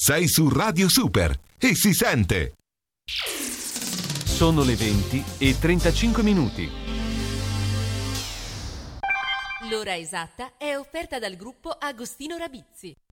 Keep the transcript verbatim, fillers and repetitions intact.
sei su Radio Super e si sente. Sono le venti e trentacinque minuti. L'ora esatta è offerta dal gruppo Agostino Rabizzi.